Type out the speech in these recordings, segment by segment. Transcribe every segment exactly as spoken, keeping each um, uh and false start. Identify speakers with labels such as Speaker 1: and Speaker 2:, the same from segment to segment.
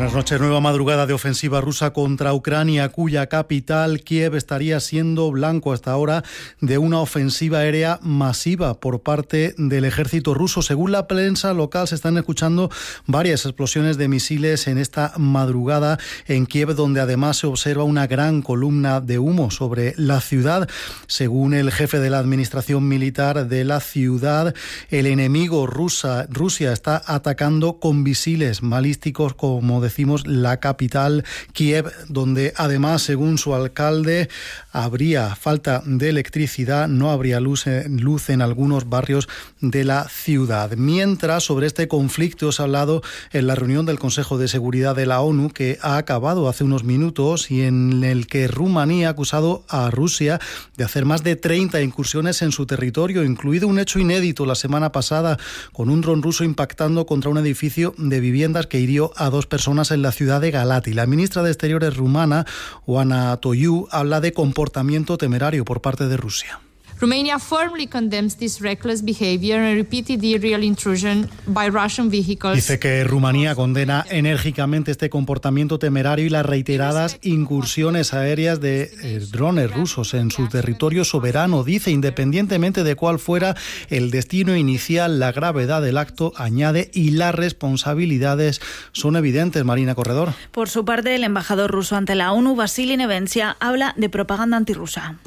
Speaker 1: Buenas noches. Nueva madrugada de ofensiva rusa contra Ucrania, cuya capital, Kiev, estaría siendo blanco hasta ahora de una ofensiva aérea masiva por parte del ejército ruso. Según la prensa local, se están escuchando varias explosiones de misiles en esta madrugada en Kiev, donde además se observa una gran columna de humo sobre la ciudad. Según el jefe de la administración militar de la ciudad, el enemigo rusa, Rusia está atacando con misiles balísticos, como decimos, la capital, Kiev, donde además, según su alcalde, habría falta de electricidad, no habría luz, luz en algunos barrios de la ciudad. Mientras, sobre este conflicto se ha hablado en la reunión del Consejo de Seguridad de la ONU, que ha acabado hace unos minutos y en el que Rumanía ha acusado a Rusia de hacer más de treinta incursiones en su territorio, incluido un hecho inédito la semana pasada, con un dron ruso impactando contra un edificio de viviendas que hirió a dos personas en la ciudad de Galati. La ministra de Exteriores rumana, Oana Toiu, habla de comportamiento temerario por parte de Rusia.
Speaker 2: Romania firmly condemns this reckless behavior and repeated illegal intrusion by Russian vehicles.
Speaker 1: Dice que Rumanía condena enérgicamente este comportamiento temerario y las reiteradas incursiones aéreas de eh, drones rusos en su territorio soberano. Dice, independientemente de cuál fuera el destino inicial, la gravedad del acto, añade, y las responsabilidades son evidentes. Marina Corredor.
Speaker 3: Por su parte, el embajador ruso ante la ONU, Vasily Nevencia, habla de propaganda antirrusa.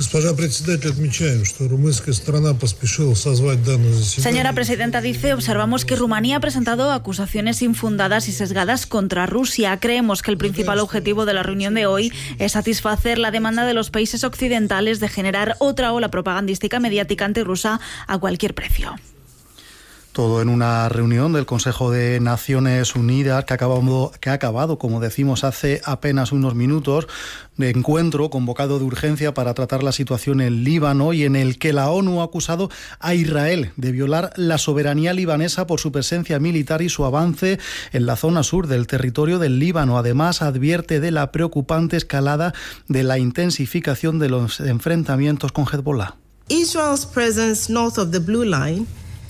Speaker 3: Señora presidenta, dice, observamos que Rumanía ha presentado acusaciones infundadas y sesgadas contra Rusia. Creemos que el principal objetivo de la reunión de hoy es satisfacer la demanda de los países occidentales de generar otra ola propagandística mediática antirrusa a cualquier precio.
Speaker 1: Todo en una reunión del Consejo de Naciones Unidas que ha acabado, que ha acabado, como decimos, hace apenas unos minutos, de encuentro convocado de urgencia para tratar la situación en Líbano, y en el que la ONU ha acusado a Israel de violar la soberanía libanesa por su presencia militar y su avance en la zona sur del territorio del Líbano. Además, advierte de la preocupante escalada de la intensificación de los enfrentamientos con Hezbollah.
Speaker 4: Israel's presence north of the Blue Line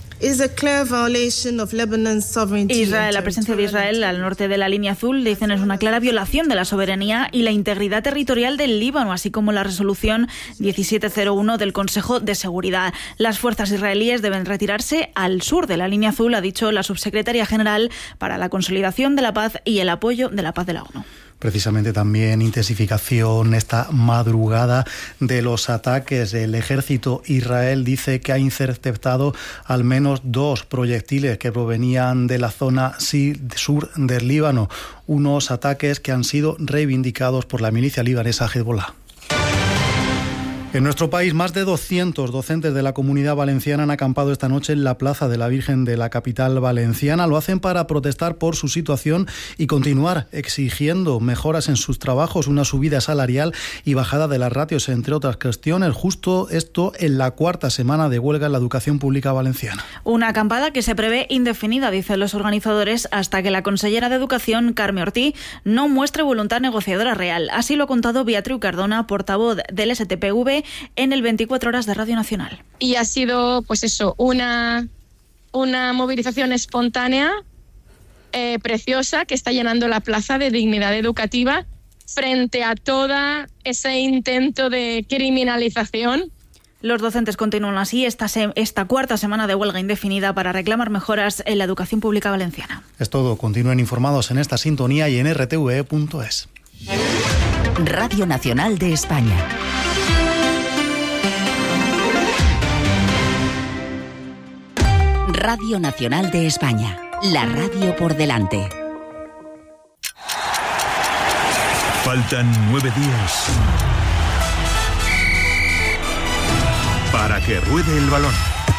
Speaker 3: Israel, la presencia de Israel al norte de la línea azul, dicen, es una clara violación de la soberanía y la integridad territorial del Líbano, así como la resolución diecisiete cero uno del Consejo de Seguridad. Las fuerzas israelíes deben retirarse al sur de la línea azul, ha dicho la subsecretaria general para la consolidación de la paz y el apoyo de la paz de la ONU.
Speaker 1: Precisamente también intensificación esta madrugada de los ataques. El ejército Israel dice que ha interceptado al menos dos proyectiles que provenían de la zona sur del Líbano, unos ataques que han sido reivindicados por la milicia libanesa Hezbollah. En nuestro país, más de doscientos docentes de la Comunidad Valenciana han acampado esta noche en la Plaza de la Virgen de la capital valenciana. Lo hacen para protestar por su situación y continuar exigiendo mejoras en sus trabajos, una subida salarial y bajada de las ratios, entre otras cuestiones. Justo esto en la cuarta semana de huelga en la educación pública valenciana.
Speaker 3: Una acampada que se prevé indefinida, dicen los organizadores, hasta que la consellera de Educación, Carme Ortiz, no muestre voluntad negociadora real. Así lo ha contado Beatriu Cardona, portavoz del S T P V, en el veinticuatro horas de Radio Nacional.
Speaker 5: Y ha sido, pues eso, una, una movilización espontánea, eh, preciosa, que está llenando la plaza de dignidad educativa frente a todo ese intento de criminalización.
Speaker 3: Los docentes continúan así esta, se- esta cuarta semana de huelga indefinida para reclamar mejoras en la educación pública valenciana.
Speaker 1: Es todo. Continúen informados en esta sintonía y en r t v e punto es.
Speaker 6: Radio Nacional de España. Radio Nacional de España, la radio por delante.
Speaker 7: Faltan nueve días para que ruede el balón.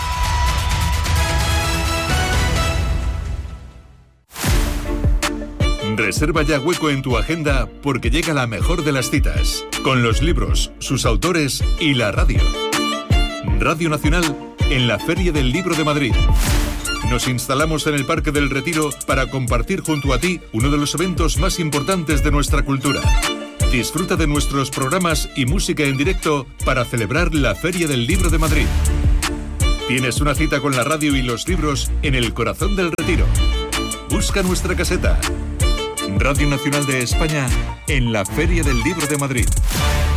Speaker 7: Reserva ya hueco en tu agenda porque llega la mejor de las citas, con los libros, sus autores y la radio. Radio Nacional en la Feria del Libro de Madrid. Nos instalamos en el Parque del Retiro para compartir junto a ti uno de los eventos más importantes de nuestra cultura. Disfruta de nuestros programas y música en directo para celebrar la Feria del Libro de Madrid. Tienes una cita con la radio y los libros en el corazón del Retiro. Busca nuestra caseta. Radio Nacional de España en la Feria del Libro de Madrid.